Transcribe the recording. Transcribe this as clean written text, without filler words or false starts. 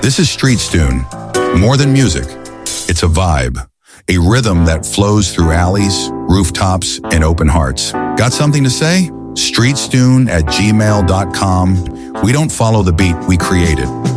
This is Streets Tune. More than music, it's a vibe, a rhythm that flows through alleys, rooftops, and open hearts. Got something to say? StreetsTune@gmail.com. We don't follow the beat, we create it.